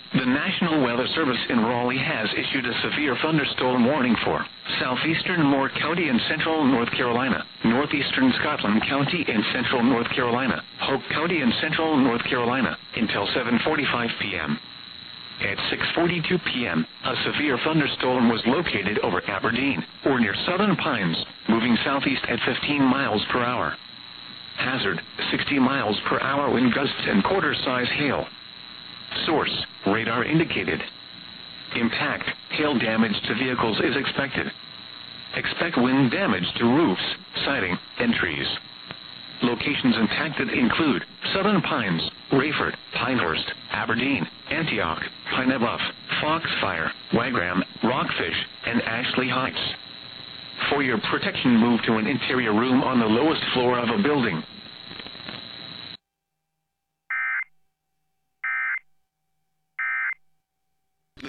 The National Weather Service in Raleigh has issued a severe thunderstorm warning for southeastern Moore County in central North Carolina, northeastern Scotland County in central North Carolina, Hope County in central North Carolina, until 7:45 p.m. At 6:42 p.m., a severe thunderstorm was located over Aberdeen, or near Southern Pines, moving southeast at 15 miles per hour. Hazard, 60 miles per hour wind gusts and quarter-size hail. Source, radar indicated. Impact, hail damage to vehicles is expected. Expect wind damage to roofs, siding, and trees. Locations impacted include Southern Pines, Rayford, Pinehurst, Aberdeen, Antioch, Pine Bluff, Foxfire, Wagram, Rockfish, and Ashley Heights. For your protection, move to an interior room on the lowest floor of a building.